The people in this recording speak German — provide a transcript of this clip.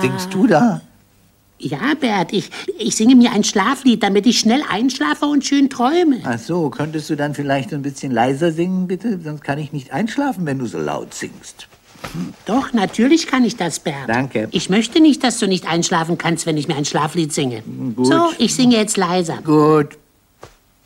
singst du da? Ja, Bert, ich singe mir ein Schlaflied, damit ich schnell einschlafe und schön träume. Ach so, könntest du dann vielleicht ein bisschen leiser singen, bitte? Sonst kann ich nicht einschlafen, wenn du so laut singst. Doch, natürlich kann ich das, Bert. Danke. Ich möchte nicht, dass du nicht einschlafen kannst, wenn ich mir ein Schlaflied singe. Gut. So, ich singe jetzt leiser. Gut.